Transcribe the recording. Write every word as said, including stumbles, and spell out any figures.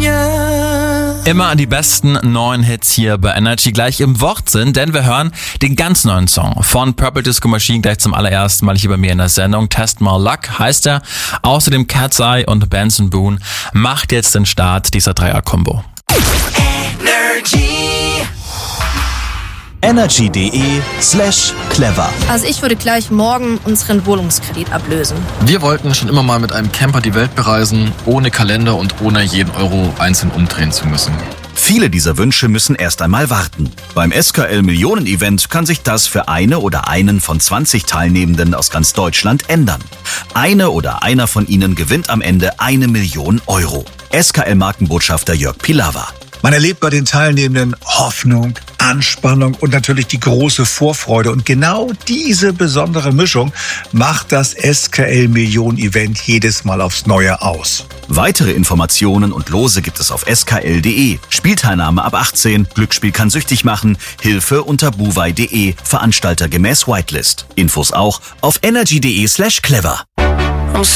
California. Immer die besten neuen Hits hier bei Energy gleich im Wortsinn, denn wir hören den ganz neuen Song von Purple Disco Machine gleich zum allerersten Mal hier bei mir in der Sendung. Test My Luck heißt er. Außerdem Cat's Eye und Benson Boone macht jetzt den Start dieser Dreier-Kombo. Energy. Energy.de slash clever. Also ich würde gleich morgen unseren Wohnungskredit ablösen. Wir wollten schon immer mal mit einem Camper die Welt bereisen, ohne Kalender und ohne jeden Euro einzeln umdrehen zu müssen. Viele dieser Wünsche müssen erst einmal warten. Beim S K L-Millionen-Event kann sich das für eine oder einen von zwanzig Teilnehmenden aus ganz Deutschland ändern. Eine oder einer von ihnen gewinnt am Ende eine Million Euro. S K L-Markenbotschafter Jörg Pilawa. Man erlebt bei den Teilnehmenden Hoffnung, Anspannung und natürlich die große Vorfreude. Und genau diese besondere Mischung macht das S K L-Millionen-Event jedes Mal aufs Neue aus. Weitere Informationen und Lose gibt es auf S K L Punkt de. Spielteilnahme ab achtzehn, Glücksspiel kann süchtig machen, Hilfe unter buwei Punkt de, Veranstalter gemäß Whitelist. Infos auch auf energy.de slash clever.